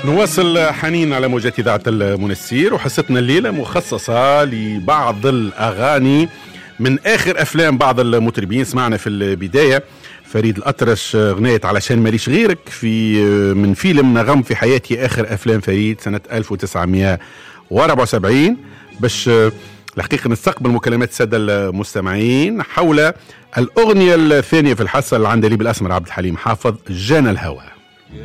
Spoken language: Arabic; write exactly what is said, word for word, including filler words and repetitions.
نواصل حنين على موجات إذاعة المنسير، وحصتنا الليلة مخصصة لبعض الأغاني من آخر أفلام بعض المطربين. سمعنا في البداية فريد الأطرش غنيت علشان ماليش غيرك في من فيلم نغم في حياتي، آخر أفلام فريد سنة ألف وتسعمائة وأربعة وسبعين. باش الحقيقة نستقبل مكالمات السادة المستمعين حول الأغنية الثانية في الحصة العندليب الأسمر عبد الحليم حافظ، جانا الهوى.